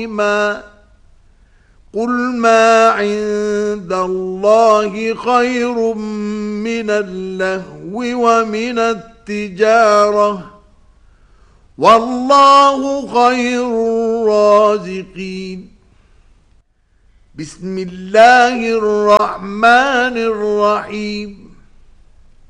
قل ما عند الله خير من اللهو ومن التجارة والله خير الرازقين. بسم الله الرحمن الرحيم.